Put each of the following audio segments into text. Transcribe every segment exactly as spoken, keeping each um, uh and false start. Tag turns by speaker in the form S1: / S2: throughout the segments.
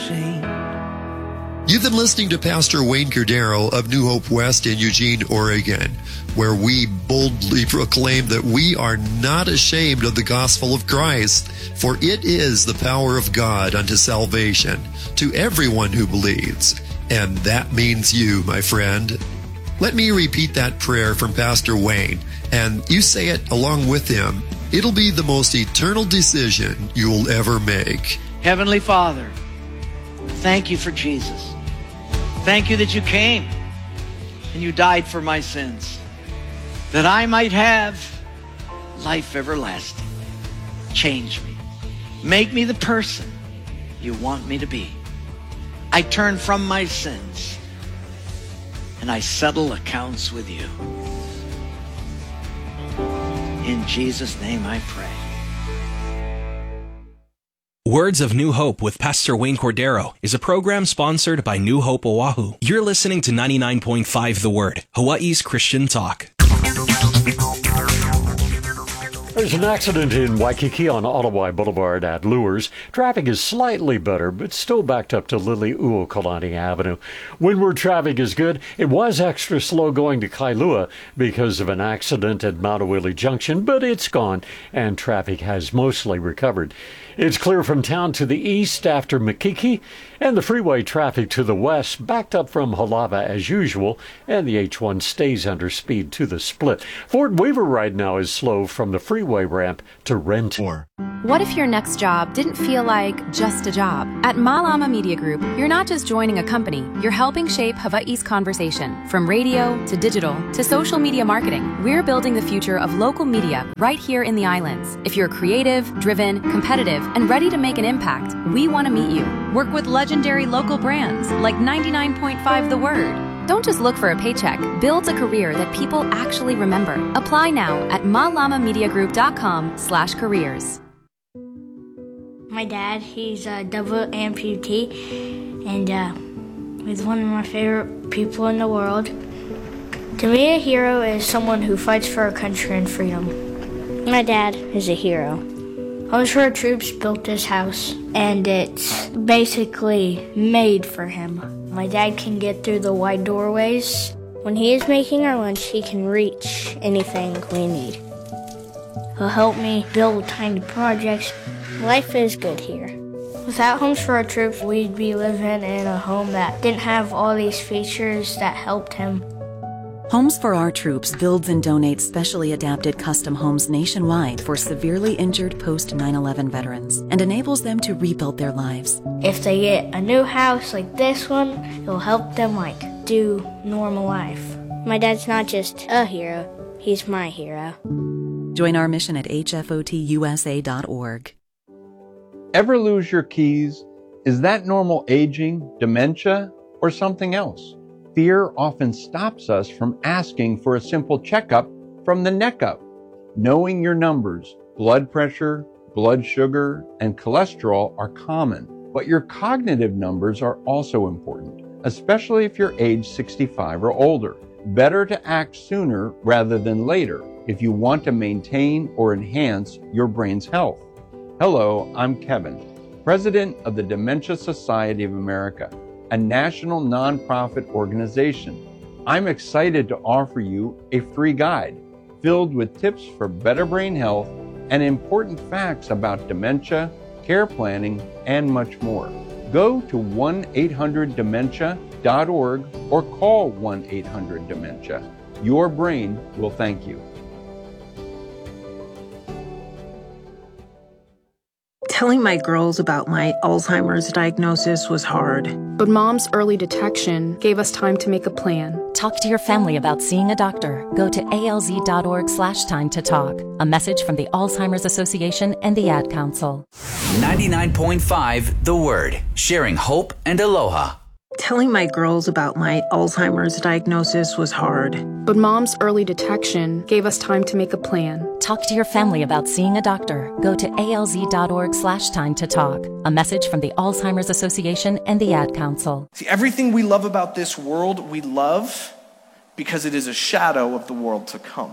S1: ashamed.
S2: You've been listening to Pastor Wayne Cordero of New Hope West in Eugene, Oregon, where we boldly proclaim that we are not ashamed of the gospel of Christ, for it is the power of God unto salvation to everyone who believes. And that means you, my friend. Let me repeat that prayer from Pastor Wayne, and you say it along with him. It'll be the most eternal decision you'll ever make.
S1: Heavenly Father, thank you for Jesus. Thank you that you came and you died for my sins, that I might have life everlasting. Change me. Make me the person you want me to be. I turn from my sins and I settle accounts with you. In Jesus' name I pray.
S3: Words of New Hope with Pastor Wayne Cordero is a program sponsored by New Hope Oahu. You're listening to ninety-nine point five The Word, Hawaii's Christian talk.
S4: There's an accident in Waikiki on Ottawa Boulevard at Lures. Traffic is slightly better, but still backed up to Liliuokalani Avenue. Windward traffic is good. It was extra slow going to Kailua because of an accident at Maunawili Junction, but it's gone, and traffic has mostly recovered. It's clear from town to the east after Makiki, and the freeway traffic to the west backed up from Halava as usual, and the H one stays under speed to the split. Fort Weaver right now is slow from the freeway ramp to Renton.
S5: What if your next job didn't feel like just a job? At Malama Media Group, you're not just joining a company, you're helping shape Hawaii's conversation. From radio to digital to social media marketing, we're building the future of local media right here in the islands. If you're creative, driven, competitive, and ready to make an impact, we want to meet you. Work with legendary local brands like ninety-nine point five The Word. Don't just look for a paycheck. Build a career that people actually remember. Apply now at malamamediagroup.com slash careers.
S6: My dad, he's a double amputee, and uh, he's one of my favorite people in the world. To me, a hero is someone who fights for our country and freedom. My dad is a hero. Homes for Our Troops built this house, and it's basically made for him. My dad can get through the wide doorways. When he is making our lunch, he can reach anything we need. He'll help me build tiny projects. Life is good here. Without Homes for Our Troops, we'd be living in a home that didn't have all these features that helped him.
S7: Homes for Our Troops builds and donates specially adapted custom homes nationwide for severely injured post nine eleven veterans and enables them to rebuild their lives.
S6: If they get a new house like this one, it'll help them like do normal life. My dad's not just a hero, he's my hero.
S7: Join our mission at H F O T U S A dot org.
S8: Ever lose your keys? Is that normal aging, dementia, or something else? Fear often stops us from asking for a simple checkup from the neck up. Knowing your numbers, blood pressure, blood sugar, and cholesterol are common, but your cognitive numbers are also important, especially if you're age sixty-five or older. Better to act sooner rather than later if you want to maintain or enhance your brain's health. Hello, I'm Kevin, President of the Dementia Society of America, a national nonprofit organization. I'm excited to offer you a free guide filled with tips for better brain health and important facts about dementia, care planning, and much more. Go to one eight hundred dementia dot org or call one eight hundred dementia. Your brain will thank you.
S9: Telling my girls about my Alzheimer's diagnosis was hard.
S10: But Mom's early detection gave us time to make a plan.
S11: Talk to your family about seeing a doctor. Go to alz.org slash time to talk. A message from the Alzheimer's Association and the Ad Council.
S12: ninety-nine point five The Word, sharing hope and aloha.
S9: Telling my girls about my Alzheimer's diagnosis was hard.
S10: But Mom's early detection gave us time to make a plan.
S11: Talk to your family about seeing a doctor. Go to alz.org slash time to talk. A message from the Alzheimer's Association and the Ad Council.
S13: See, everything we love about this world, we love because it is a shadow of the world to come.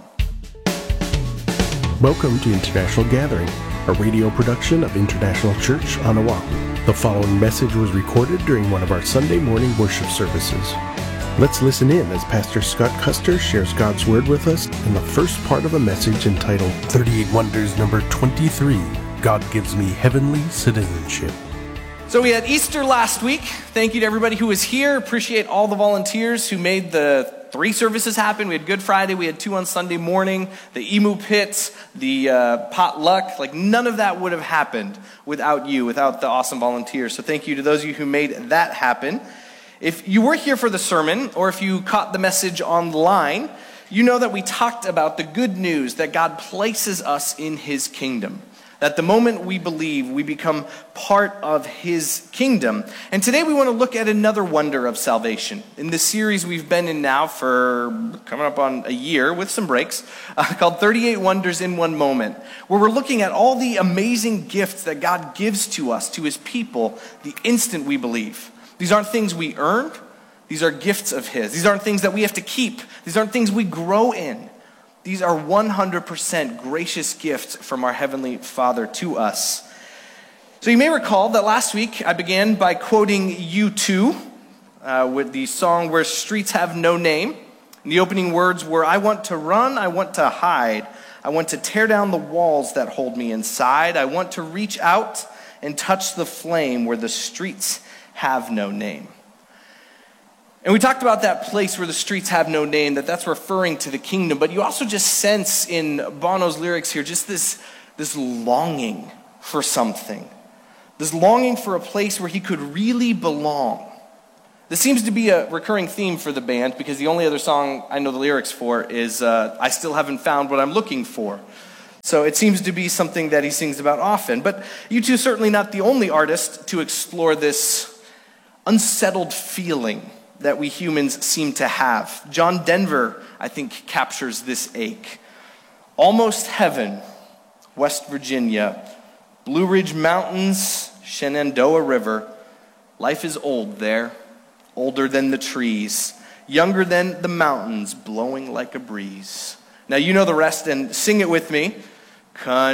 S14: Welcome to International Gathering, a radio production of International Church on Oahu. The following message was recorded during one of our Sunday morning worship services. Let's listen in as Pastor Scott Custer shares God's Word with us in the first part of a message entitled thirty-eight Wonders number twenty-three, God Gives Me Heavenly Citizenship.
S13: So we had Easter last week. Thank you to everybody who was here. Appreciate all the volunteers who made the three services happen. We had Good Friday. We had two on Sunday morning. The Emu Pits, the uh, potluck. Like none of that would have happened without you, without the awesome volunteers. So thank you to those of you who made that happen. If you were here for the sermon, or if you caught the message online, you know that we talked about the good news that God places us in His kingdom. That the moment we believe, we become part of His kingdom. And today we want to look at another wonder of salvation. In this series we've been in now for coming up on a year with some breaks, uh, called thirty-eight Wonders in One Moment, where we're looking at all the amazing gifts that God gives to us, to His people, the instant we believe. These aren't things we earn. These are gifts of His. These aren't things that we have to keep. These aren't things we grow in. These are one hundred percent gracious gifts from our Heavenly Father to us. So you may recall that last week I began by quoting U two uh, with the song Where Streets Have No Name. And the opening words were, I want to run, I want to hide. I want to tear down the walls that hold me inside. I want to reach out and touch the flame where the streets have no name. And we talked about that place where the streets have no name, that that's referring to the kingdom. But you also just sense in Bono's lyrics here just this, this longing for something. This longing for a place where he could really belong. This seems to be a recurring theme for the band because the only other song I know the lyrics for is uh, I Still Haven't Found What I'm Looking For. So it seems to be something that he sings about often. But U two is certainly not the only artist to explore this unsettled feeling that we humans seem to have. John Denver, I think, captures this ache. Almost heaven, West Virginia, Blue Ridge Mountains, Shenandoah River. Life is old there, older than the trees, younger than the mountains, blowing like a breeze. Now you know the rest, and sing it with me. Country